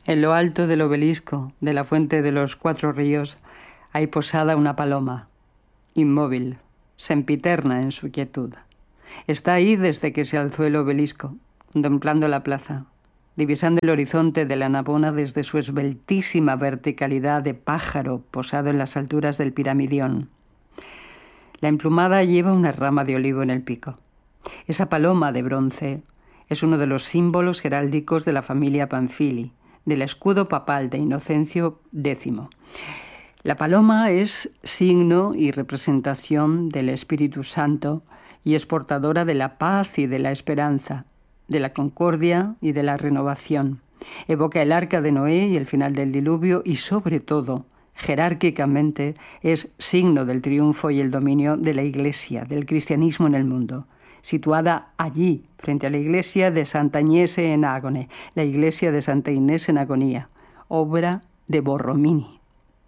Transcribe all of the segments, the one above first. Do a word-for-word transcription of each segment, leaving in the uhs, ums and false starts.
En lo alto del obelisco de la Fuente de los Cuatro Ríos hay posada una paloma, inmóvil, sempiterna en su quietud. Está ahí desde que se alzó el obelisco, contemplando la plaza, divisando el horizonte de la Navona desde su esbeltísima verticalidad de pájaro posado en las alturas del Piramidión. La emplumada lleva una rama de olivo en el pico. Esa paloma de bronce es uno de los símbolos heráldicos de la familia Pamphili, del escudo papal de Inocencio décimo. La paloma es signo y representación del Espíritu Santo y es portadora de la paz y de la esperanza, de la concordia y de la renovación. Evoca el arca de Noé y el final del diluvio y, sobre todo, jerárquicamente, es signo del triunfo y el dominio de la Iglesia, del cristianismo en el mundo, situada allí, frente a la iglesia de Santa Inés en Agone, la iglesia de Santa Inés en Agonía, obra de Borromini.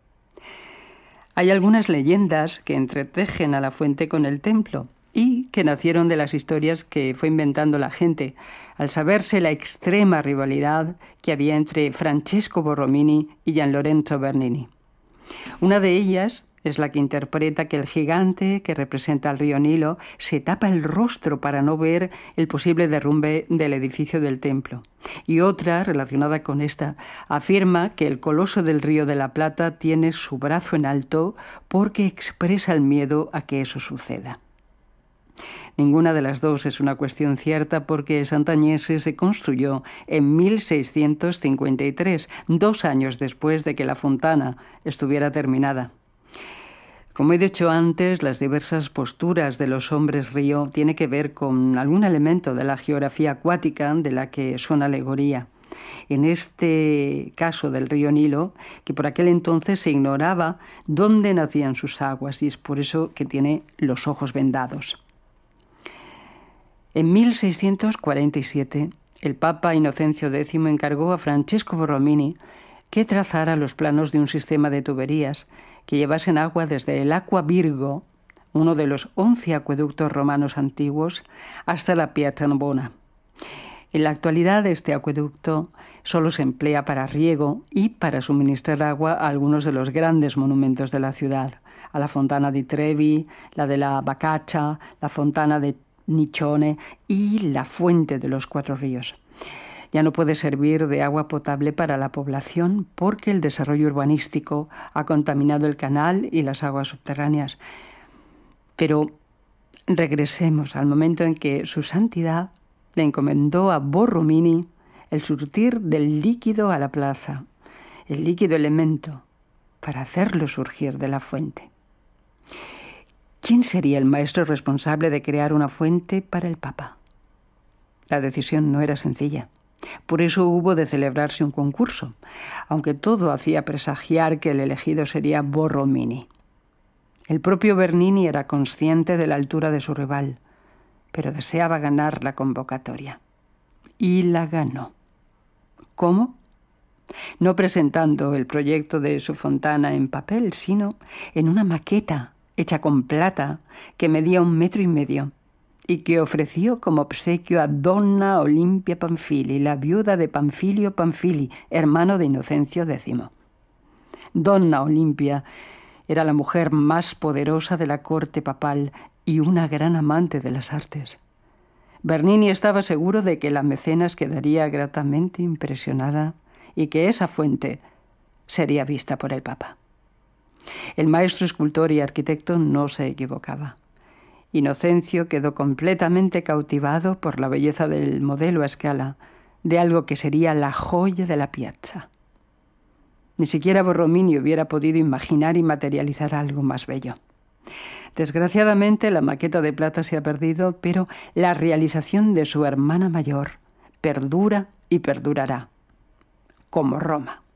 Hay algunas leyendas que entretejen a la fuente con el templo y que nacieron de las historias que fue inventando la gente, al saberse la extrema rivalidad que había entre Francesco Borromini y Gian Lorenzo Bernini. Una de ellas es la que interpreta que el gigante que representa al río Nilo se tapa el rostro para no ver el posible derrumbe del edificio del templo. Y otra, relacionada con esta, afirma que el coloso del Río de la Plata tiene su brazo en alto porque expresa el miedo a que eso suceda. Ninguna de las dos es una cuestión cierta porque Santa Agnese se construyó en mil seiscientos cincuenta y tres, dos años después de que la fontana estuviera terminada. Como he dicho antes, las diversas posturas de los hombres río tienen que ver con algún elemento de la geografía acuática de la que son alegoría. En este caso del río Nilo, que por aquel entonces se ignoraba dónde nacían sus aguas y es por eso que tiene los ojos vendados. En mil seiscientos cuarenta y siete, el Papa Inocencio décimo encargó a Francesco Borromini que trazara los planos de un sistema de tuberías que llevasen agua desde el Aqua Virgo, uno de los once acueductos romanos antiguos, hasta la Piazza Navona. En la actualidad, este acueducto solo se emplea para riego y para suministrar agua a algunos de los grandes monumentos de la ciudad, a la Fontana di Trevi, la de la Bacaccia, la Fontana de Niccione y la Fuente de los Cuatro Ríos. Ya no puede servir de agua potable para la población porque el desarrollo urbanístico ha contaminado el canal y las aguas subterráneas. Pero regresemos al momento en que su santidad le encomendó a Borromini el surtir del líquido a la plaza, el líquido elemento, para hacerlo surgir de la fuente. ¿Quién sería el maestro responsable de crear una fuente para el Papa? La decisión no era sencilla. Por eso hubo de celebrarse un concurso, aunque todo hacía presagiar que el elegido sería Borromini. El propio Bernini era consciente de la altura de su rival, pero deseaba ganar la convocatoria. Y la ganó. ¿Cómo? No presentando el proyecto de su fontana en papel, sino en una maqueta hecha con plata que medía un metro y medio y que ofreció como obsequio a Donna Olimpia Pamphili, la viuda de Pamphilio Pamphili, hermano de Inocencio décimo. Donna Olimpia era la mujer más poderosa de la corte papal y una gran amante de las artes. Bernini estaba seguro de que la mecenas quedaría gratamente impresionada y que esa fuente sería vista por el Papa. El maestro escultor y arquitecto no se equivocaba. Inocencio quedó completamente cautivado por la belleza del modelo a escala, de algo que sería la joya de la piazza. Ni siquiera Borromini hubiera podido imaginar y materializar algo más bello. Desgraciadamente, la maqueta de plata se ha perdido, pero la realización de su hermana mayor perdura y perdurará, como Roma.